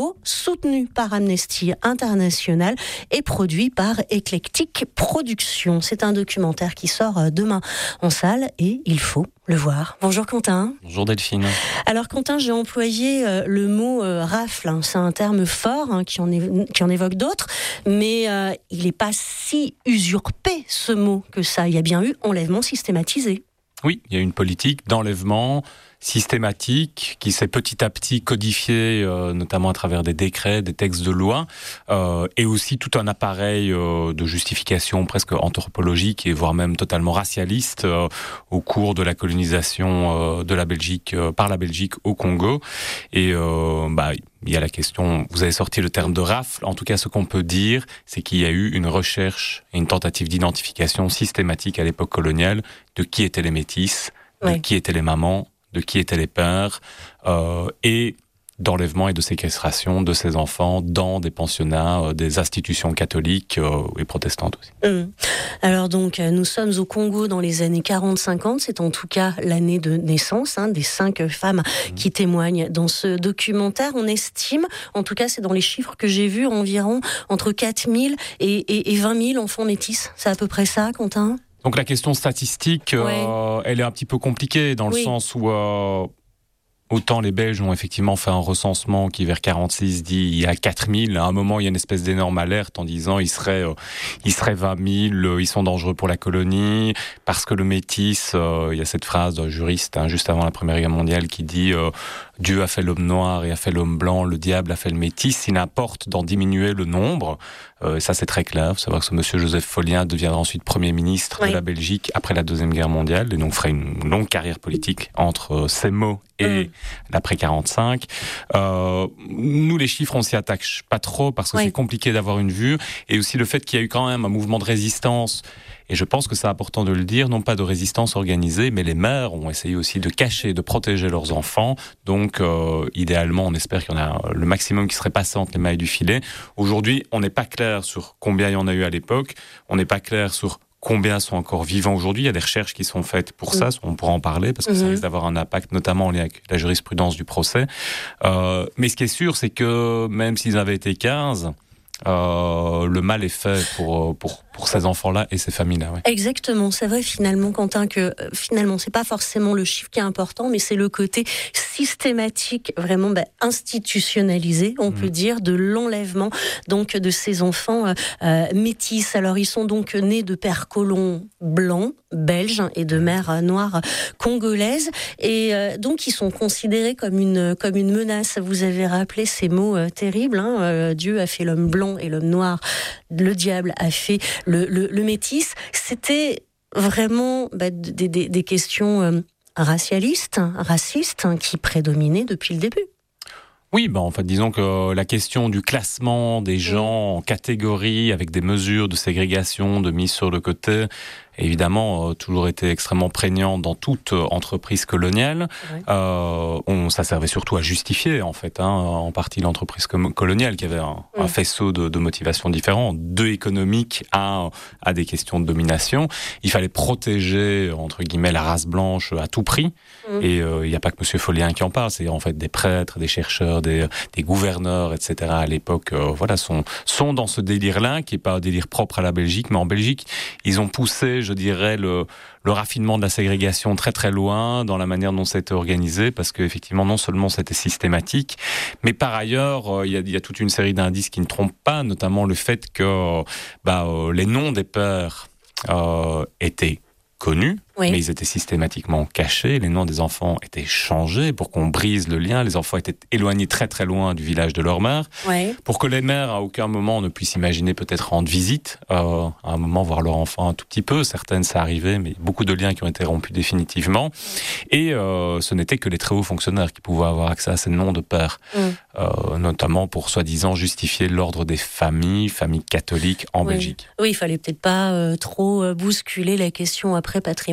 soutenu par Amnesty International et produit par Eclectic Productions. C'est un documentaire qui sort demain en salle et il faut le voir. Bonjour Quentin. Bonjour Delphine. Alors Quentin, j'ai employé le mot rafle. C'est un terme fort qui en évoque d'autres, mais il n'est pas si usurpé ce mot que ça. Il y a bien eu enlèvement systématisé. Oui, il y a une politique d'enlèvement systématique qui s'est petit à petit codifiée, notamment à travers des décrets, des textes de loi, et aussi tout un appareil de justification presque anthropologique et voire même totalement racialiste au cours de la colonisation de la Belgique par la Belgique au Congo. Et il y a la question, vous avez sorti le terme de rafle, en tout cas ce qu'on peut dire, c'est qu'il y a eu une recherche et une tentative d'identification systématique à l'époque coloniale de qui étaient les métis, de qui étaient les mamans, de qui étaient les pères, et d'enlèvement et de séquestration de ces enfants dans des pensionnats, des institutions catholiques et protestantes aussi. Alors donc, nous sommes au Congo dans les années 40-50, c'est en tout cas l'année de naissance des 5 femmes qui témoignent dans ce documentaire. On estime, en tout cas c'est dans les chiffres que j'ai vus, environ entre 4 000 et 20 000 enfants métis. C'est à peu près ça, Quentin ? Donc la question statistique, elle est un petit peu compliquée dans le sens où autant les Belges ont effectivement fait un recensement qui vers 46 dit il y a 4000. À un moment il y a une espèce d'énorme alerte en disant il serait 20 000, ils sont dangereux pour la colonie parce que le métis, il y a cette phrase d'un juriste juste avant la Première Guerre mondiale qui dit Dieu a fait l'homme noir et a fait l'homme blanc, le diable a fait le métis, il importe d'en diminuer le nombre. Ça c'est très clair, il faut savoir que ce monsieur Joseph Follien deviendra ensuite Premier ministre de la Belgique après la Deuxième Guerre mondiale et donc fera une longue carrière politique entre ces mots et l'après 45. Nous les chiffres on s'y attache pas trop parce que c'est compliqué d'avoir une vue et aussi le fait qu'il y a eu quand même un mouvement de résistance. Et je pense que c'est important de le dire, non pas de résistance organisée, mais les mères ont essayé aussi de cacher, de protéger leurs enfants. Donc, idéalement, on espère qu'il y en a le maximum qui serait passé entre les mailles du filet. Aujourd'hui, on n'est pas clair sur combien il y en a eu à l'époque. On n'est pas clair sur combien sont encore vivants aujourd'hui. Il y a des recherches qui sont faites pour ça. On pourra en parler parce que ça risque d'avoir un impact, notamment en lien avec la jurisprudence du procès. Mais ce qui est sûr, c'est que même s'ils avaient été 15... le mal est fait pour ces enfants-là et ces familles-là. Exactement, c'est vrai finalement, Quentin, que finalement c'est pas forcément le chiffre qui est important, mais c'est le côté systématique, vraiment institutionnalisé, on peut dire, de l'enlèvement donc de ces enfants métis. Alors ils sont donc nés de pères colons blancs, belges et de mères noires congolaises, et donc ils sont considérés comme une menace. Vous avez rappelé ces mots terribles. Dieu a fait l'homme blanc et l'homme noir, le diable a fait le métis. C'était vraiment des questions racistes qui prédominaient depuis le début. Oui, en fait, disons que la question du classement des gens en catégories avec des mesures de ségrégation, de mise sur le côté, évidemment, toujours été extrêmement prégnant dans toute entreprise coloniale. Ça servait surtout à justifier, en fait, en partie l'entreprise coloniale, qui avait un faisceau de motivations différentes, de économiques à des questions de domination. Il fallait protéger, entre guillemets, la race blanche à tout prix. Et il n'y a pas que M. Follien qui en parle, c'est en fait des prêtres, des chercheurs, des gouverneurs, etc. à l'époque, sont dans ce délire-là, qui n'est pas un délire propre à la Belgique, mais en Belgique, ils ont poussé, je dirais, le raffinement de la ségrégation très très loin dans la manière dont c'était organisé, parce qu'effectivement, non seulement c'était systématique, mais par ailleurs, il y a toute une série d'indices qui ne trompent pas, notamment le fait que les noms des pères étaient connus, mais ils étaient systématiquement cachés, les noms des enfants étaient changés pour qu'on brise le lien, les enfants étaient éloignés très très loin du village de leur mère, pour que les mères à aucun moment ne puissent imaginer peut-être rendre visite, à un moment voir leur enfant un tout petit peu, certaines ça arrivait, mais beaucoup de liens qui ont été rompus définitivement, et ce n'était que les très hauts fonctionnaires qui pouvaient avoir accès à ces noms de pères, notamment pour soi-disant justifier l'ordre des familles catholiques en Belgique. Oui, il fallait peut-être pas trop bousculer la question après patrimoniale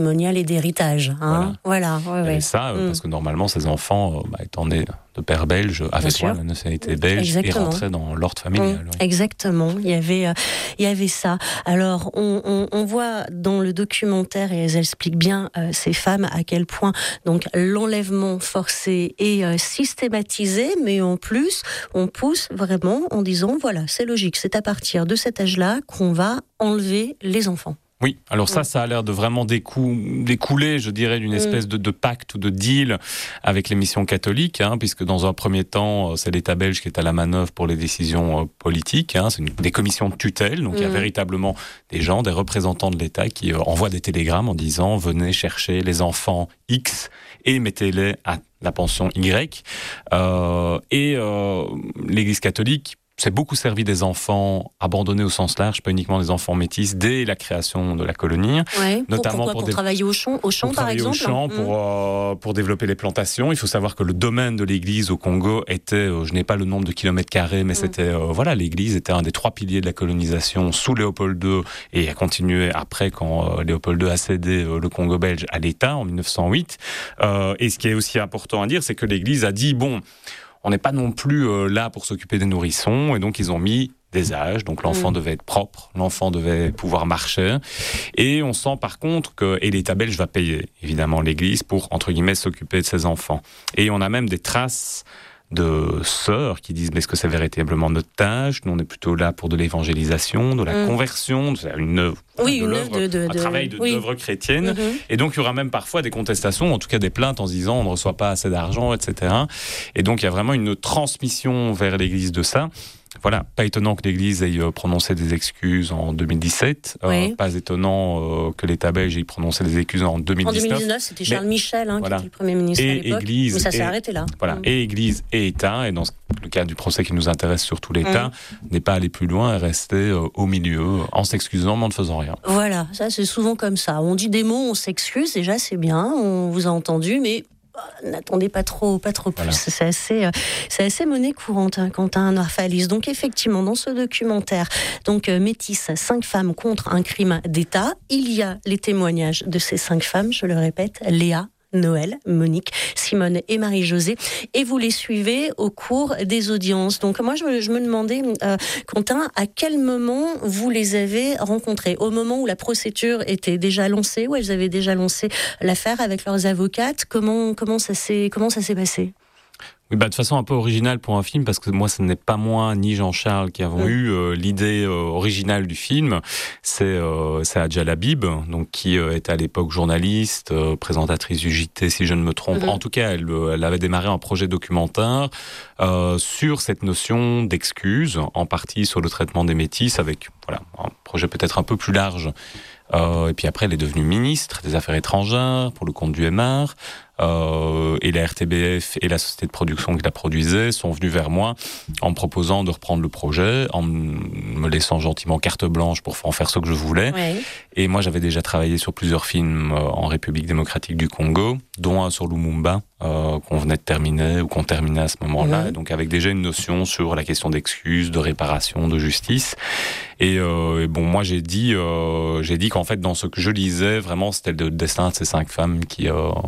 patrimonial et d'héritage. Voilà. Et ça, parce que normalement, ces enfants, étant nés de père belge, avaient droit à la nationalité belge et rentraient dans l'ordre familial. Oui. Exactement, il y avait ça. Alors, on voit dans le documentaire, et elles expliquent bien, ces femmes, à quel point donc l'enlèvement forcé est systématisé, mais en plus, on pousse vraiment en disant, voilà, c'est logique, c'est à partir de cet âge-là qu'on va enlever les enfants. Oui, alors ça a l'air de vraiment découler, je dirais, d'une espèce de pacte ou de deal avec les missions catholiques, puisque dans un premier temps, c'est l'État belge qui est à la manœuvre pour les décisions politiques. C'est des commissions de tutelle, donc il y a véritablement des gens, des représentants de l'État qui envoient des télégrammes en disant « Venez chercher les enfants X et mettez-les à la pension Y ». L'Église catholique s'est beaucoup servi des enfants abandonnés au sens large, pas uniquement des enfants métis, dès la création de la colonie. Ouais, notamment pour travailler au champ par exemple. Pour développer les plantations. Il faut savoir que le domaine de l'église au Congo était, je n'ai pas le nombre de kilomètres carrés, mais c'était, l'église était un des 3 piliers de la colonisation sous Léopold II et a continué après quand Léopold II a cédé le Congo belge à l'État en 1908. Et ce qui est aussi important à dire, c'est que l'église a dit, on n'est pas non plus là pour s'occuper des nourrissons, et donc ils ont mis des âges, donc l'enfant devait être propre, l'enfant devait pouvoir marcher, et on sent par contre et l'État belge va payer évidemment l'église pour, entre guillemets, s'occuper de ses enfants. Et on a même des traces de sœurs qui disent, mais est-ce que c'est véritablement notre tâche? Nous, on est plutôt là pour de l'évangélisation, de la conversion, c'est une œuvre, un travail d'œuvre chrétienne. Et donc, il y aura même parfois des contestations, en tout cas des plaintes en se disant, on ne reçoit pas assez d'argent, etc. Et donc, il y a vraiment une transmission vers l'Église de ça. Voilà, pas étonnant que l'Église ait prononcé des excuses en 2017. Pas étonnant que l'État belge ait prononcé des excuses en 2019. En 2019, c'était Charles Michel qui était le Premier ministre à l'époque. Mais ça s'est arrêté là. Voilà, et Église et État, et dans le cas du procès qui nous intéresse, surtout l'État, n'est pas allé plus loin et resté au milieu, en s'excusant, mais en ne faisant rien. Voilà, ça c'est souvent comme ça. On dit des mots, on s'excuse, déjà c'est bien, on vous a entendu, mais n'attendez pas trop plus. Voilà. C'est assez monnaie courante quand t'as un orphalis. Donc effectivement, dans ce documentaire, Métis, 5 femmes contre un crime d'État, il y a les témoignages de ces 5 femmes, je le répète, Léa, Noël, Monique, Simone et Marie-Josée, et vous les suivez au cours des audiences. Donc moi je me demandais, Quentin, à quel moment vous les avez rencontrées? Au moment où la procédure était déjà lancée, où elles avaient déjà lancé l'affaire avec leurs avocates? Comment ça s'est passé? Oui, de façon un peu originale pour un film, parce que moi, ce n'est pas moi ni Jean-Charles qui avons eu l'idée originale du film. C'est Adja Labib, donc qui était à l'époque journaliste, présentatrice du JT, si je ne me trompe. En tout cas, elle avait démarré un projet documentaire sur cette notion d'excuse, en partie sur le traitement des métis, avec un projet peut-être un peu plus large. Et puis après, elle est devenue ministre des Affaires étrangères pour le compte du MR. Et la RTBF et la société de production qui la produisait sont venus vers moi en me proposant de reprendre le projet, en me laissant gentiment carte blanche pour en faire ce que je voulais. Ouais. Et moi, j'avais déjà travaillé sur plusieurs films en République démocratique du Congo, dont un sur Lumumba, qu'on venait de terminer, ou qu'on terminait à ce moment-là. Et donc avec déjà une notion sur la question d'excuses, de réparation, de justice. Et moi, j'ai dit qu'en fait, dans ce que je lisais, vraiment, c'était le destin de ces 5 femmes qui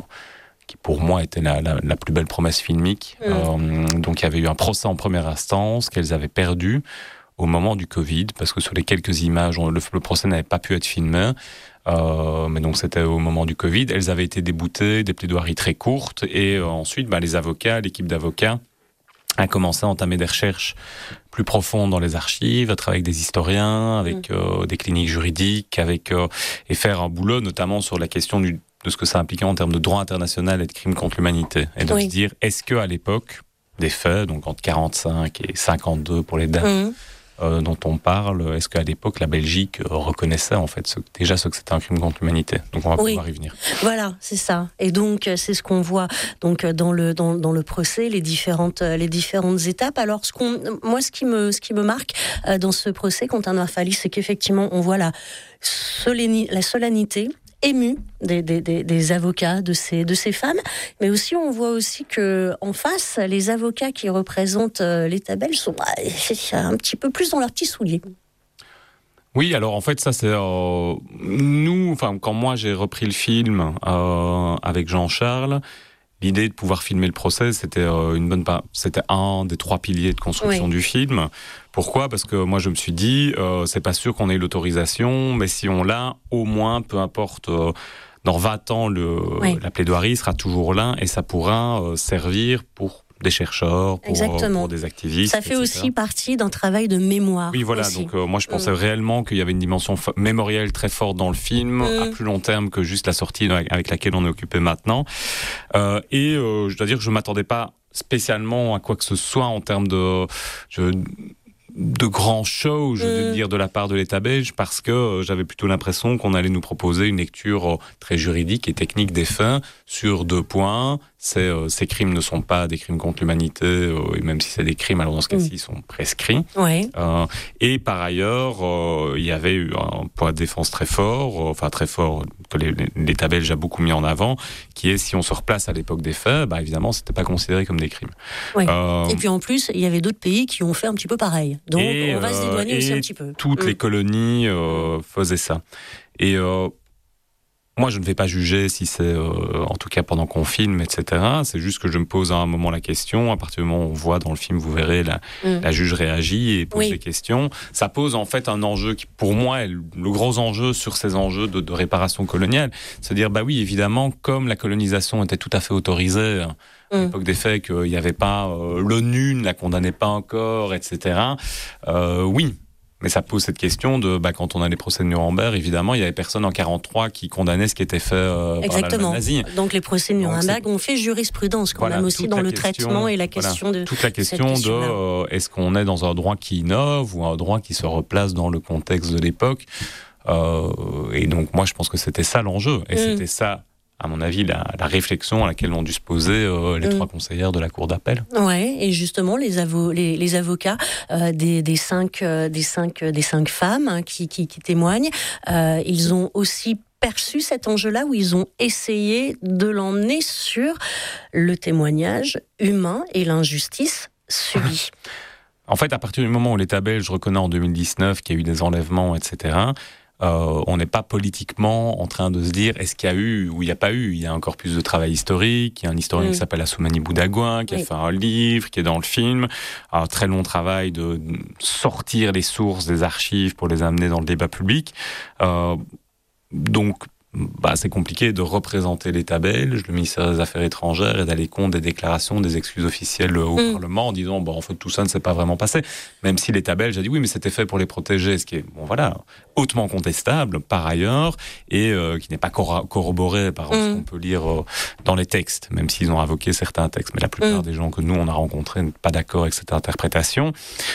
pour moi était la plus belle promesse filmique. Donc il y avait eu un procès en première instance qu'elles avaient perdu au moment du Covid, parce que sur les quelques images, le procès n'avait pas pu être filmé. Mais donc c'était au moment du Covid. Elles avaient été déboutées, des plaidoiries très courtes, et ensuite les avocats, l'équipe d'avocats a commencé à entamer des recherches plus profondes dans les archives, à travailler avec des historiens, avec des cliniques juridiques, et faire un boulot notamment sur la question de ce que ça impliquait en termes de droit international et de crimes contre l'humanité. Et de se dire, est-ce qu'à l'époque des faits, donc entre 45 et 52 pour les dates dont on parle, est-ce qu'à l'époque la Belgique reconnaissait en fait déjà ce que c'était un crime contre l'humanité? Donc on va pouvoir y venir. Voilà, c'est ça. Et donc c'est ce qu'on voit donc dans le procès, les différentes étapes. Alors ce qui me marque dans ce procès contre un orphalis, c'est qu'effectivement on voit la solennité ému des avocats de ces femmes, mais aussi on voit aussi que en face les avocats qui représentent l'État belge sont un petit peu plus dans leurs petits souliers. Oui, alors en fait, ça c'est nous. Enfin, quand moi j'ai repris le film avec Jean-Charles, l'idée de pouvoir filmer le procès, c'était c'était un des 3 piliers de construction du film. Pourquoi ? Parce que moi je me suis dit, c'est pas sûr qu'on ait l'autorisation, mais si on l'a, au moins, peu importe. Dans 20 ans, la plaidoirie sera toujours là et ça pourra servir pour des chercheurs, pour des activistes. Ça fait aussi partie d'un travail de mémoire. Oui, voilà. Aussi. Donc, moi, je pensais réellement qu'il y avait une dimension mémorielle très forte dans le film, à plus long terme que juste la sortie avec laquelle on est occupé maintenant. Je dois dire que je m'attendais pas spécialement à quoi que ce soit en termes de grands shows, je veux dire, de la part de l'État belge, parce que j'avais plutôt l'impression qu'on allait nous proposer une lecture très juridique et technique des faits sur 2 points. Ces crimes ne sont pas des crimes contre l'humanité, et même si c'est des crimes, alors dans ce cas-ci, ils sont prescrits. Et par ailleurs, il y avait eu un poids de défense très fort, que l'État belge a beaucoup mis en avant, qui est si on se replace à l'époque des faits, bah évidemment, c'était pas considéré comme des crimes. Et puis en plus, il y avait d'autres pays qui ont fait un petit peu pareil. Donc on va se dédouaner aussi un petit peu. Toutes les colonies faisaient ça. Et moi, je ne vais pas juger si c'est, en tout cas pendant qu'on filme, etc. C'est juste que je me pose à un moment la question. À partir du moment où on voit dans le film, vous verrez, la juge réagit et pose des questions. Ça pose en fait un enjeu qui, pour moi, est le gros enjeu sur ces enjeux de réparation coloniale. C'est-à-dire, bah oui, évidemment, comme la colonisation était tout à fait autorisée, à l'époque des faits, qu'il n'y avait pas, l'ONU ne la condamnait pas encore, etc. Oui. Mais ça pose cette question de, quand on a les procès de Nuremberg, évidemment, il y avait personne en 1943 qui condamnait ce qui était fait par l'Allemagne nazie. Donc les procès de Nuremberg ont fait jurisprudence quand même aussi dans le traitement et la question de... Toute la question de est-ce qu'on est dans un droit qui innove ou un droit qui se replace dans le contexte de l'époque. Et donc moi, je pense que c'était ça l'enjeu. Et c'était ça, à mon avis, la réflexion à laquelle ont dû se poser les 3 conseillères de la Cour d'appel. Ouais, et justement, les avocats des 5 femmes qui témoignent, ils ont aussi perçu cet enjeu-là où ils ont essayé de l'emmener sur le témoignage humain et l'injustice subie. En fait, à partir du moment où l'État belge reconnaît en 2019 qu'il y a eu des enlèvements, etc., on n'est pas politiquement en train de se dire est-ce qu'il y a eu ou il n'y a pas eu. Il y a encore plus de travail historique. Il y a un historien qui s'appelle Assoumani Boudagouin qui a fait un livre, qui est dans le film. Un très long travail de sortir les sources des archives pour les amener dans le débat public. Donc, c'est compliqué de représenter l'État belge, le ministère des Affaires étrangères et d'aller contre des déclarations, des excuses officielles au Parlement en disant en fait tout ça ne s'est pas vraiment passé. Même si l'État belge a dit oui mais c'était fait pour les protéger, ce qui est hautement contestable par ailleurs et qui n'est pas corroboré par ce qu'on peut lire dans les textes, même s'ils ont invoqué certains textes. Mais la plupart des gens que nous on a rencontrés n'étaient pas d'accord avec cette interprétation.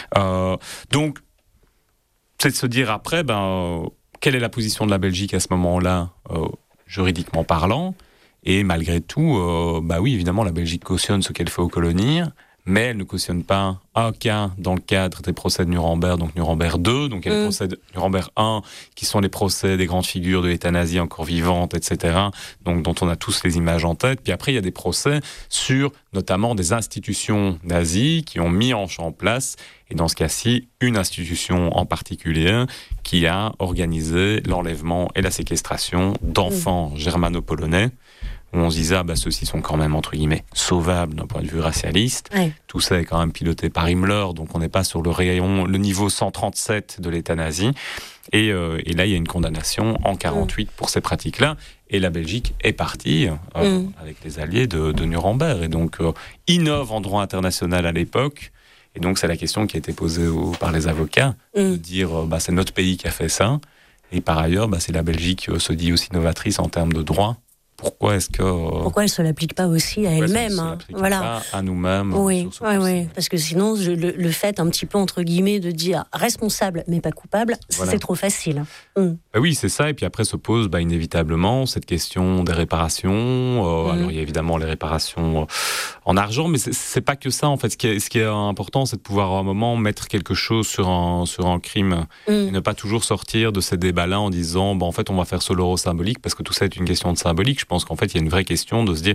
Donc c'est de se dire après quelle est la position de la Belgique à ce moment-là, juridiquement parlant ? Et malgré tout, oui, évidemment, la Belgique cautionne ce qu'elle fait aux colonies, mais elle ne cautionne pas un cas dans le cadre des procès de Nuremberg, donc Nuremberg 2, donc il y a les procès de Nuremberg 1, qui sont les procès des grandes figures de l'État nazi encore vivantes, etc., donc dont on a tous les images en tête. Puis après, il y a des procès sur notamment des institutions nazies qui ont mis en place, et dans ce cas-ci, une institution en particulier qui a organisé l'enlèvement et la séquestration d'enfants germano-polonais, où on se disait, ceux-ci sont quand même, entre guillemets, sauvables d'un point de vue racialiste. Tout ça est quand même piloté par Himmler, donc on n'est pas sur le niveau 137 de l'État nazi. Et là, il y a une condamnation en 1948 pour ces pratiques-là. Et la Belgique est partie, avec les alliés de Nuremberg. Et donc, innove en droit international à l'époque. Et donc, c'est la question qui a été posée par les avocats, de dire, c'est notre pays qui a fait ça. Et par ailleurs, c'est la Belgique se dit aussi novatrice en termes de droit. Pourquoi elle ne se l'applique pas aussi à elle-même pas à nous-mêmes. Oui, parce que sinon, le fait un petit peu, entre guillemets, de dire responsable mais pas coupable, c'est trop facile. Oui, c'est ça. Et puis après se pose inévitablement cette question des réparations. Alors il y a évidemment les réparations en argent, mais c'est pas que ça en fait. Ce qui est important, c'est de pouvoir à un moment mettre quelque chose sur un crime et ne pas toujours sortir de ces débats-là en disant en fait on va faire sur l'euro symbolique parce que tout ça est une question de symbolique. Je pense qu'en fait il y a une vraie question de se dire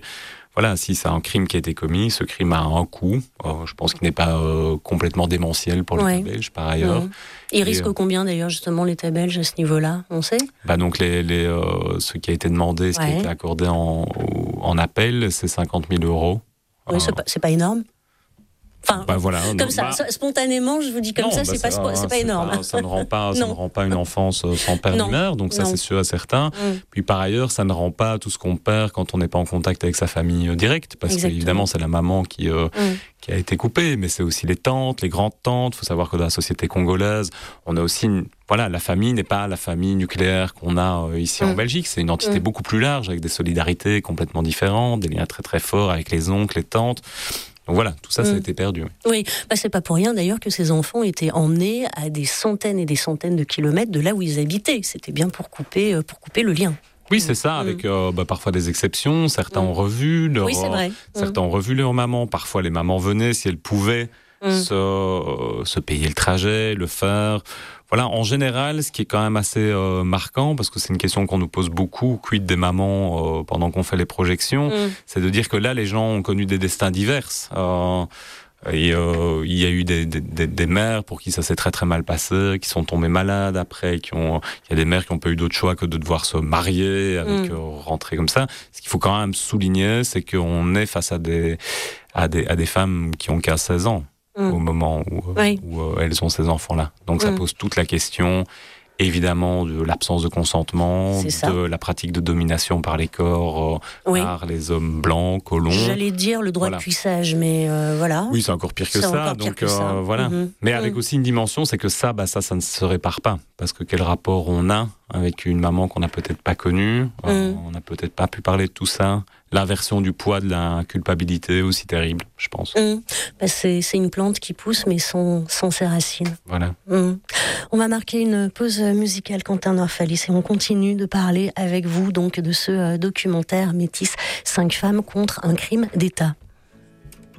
voilà, si c'est un crime qui a été commis, ce crime a un coût. Je pense qu'il n'est pas complètement démentiel pour l'État belge, par ailleurs. Il risque combien d'ailleurs justement l'État belge à ce niveau-là, on sait? Donc ce qui a été demandé, ce qui a été accordé en appel, c'est 50 000 €. Oui, c'est pas énorme. Enfin, voilà, comme ça, spontanément, je vous dis comme ça, c'est pas énorme. Ça ne rend pas une enfance sans père ni mère, donc ça c'est sûr et certain. Puis par ailleurs, ça ne rend pas tout ce qu'on perd quand on n'est pas en contact avec sa famille directe, parce qu'évidemment c'est la maman qui a été coupée, mais c'est aussi les tantes, les grandes-tantes. Il faut savoir que dans la société congolaise, on a aussi la famille n'est pas la famille nucléaire qu'on a ici en Belgique. C'est une entité beaucoup plus large, avec des solidarités complètement différentes, des liens très très forts avec les oncles, les tantes. Donc voilà, tout ça, ça a été perdu. Oui, c'est pas pour rien d'ailleurs que ces enfants étaient emmenés à des centaines et des centaines de kilomètres de là où ils habitaient. C'était bien pour couper le lien. Oui, c'est ça, avec parfois des exceptions. Certains ont revu certains ont revu leur maman. Parfois, les mamans venaient si elles pouvaient se payer le trajet, le faire. Voilà, en général, ce qui est quand même assez marquant, parce que c'est une question qu'on nous pose beaucoup, quid des mamans pendant qu'on fait les projections, c'est de dire que là, les gens ont connu des destins divers. Il y a eu des mères pour qui ça s'est très très mal passé, qui sont tombées malades après, il y a des mères qui n'ont pas eu d'autre choix que de devoir se marier, avec rentrer comme ça. Ce qu'il faut quand même souligner, c'est qu'on est face à des femmes qui ont qu'à 16 ans. Au moment où elles ont ces enfants-là. Donc ça pose toute la question, évidemment, de l'absence de consentement, de la pratique de domination par les corps, par les hommes blancs, colons. J'allais dire le droit de cuissage, mais voilà. Oui, c'est encore pire que ça. Donc voilà. Mais avec aussi une dimension, c'est que ça ne se répare pas. Parce que quel rapport on a avec une maman qu'on n'a peut-être pas connue, on n'a peut-être pas pu parler de tout ça. L'inversion du poids de la culpabilité aussi terrible, je pense. C'est une plante qui pousse, mais sans ses racines. Voilà. On va marquer une pause musicale, Quentin Noirfalis, et on continue de parler avec vous donc de ce documentaire Métis, 5 femmes contre un crime d'État.